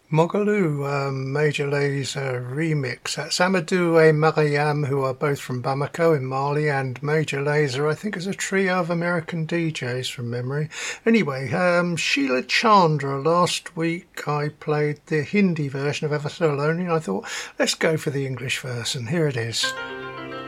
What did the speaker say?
Mogaloo, Major Lazer remix. That's Amadou and Mariam, who are both from Bamako in Mali, and Major Lazer, I think, is a trio of American DJs from memory. Anyway, Sheila Chandra. Last week I played the Hindi version of Ever So Lonely, and I thought, let's go for the English version. Here it is.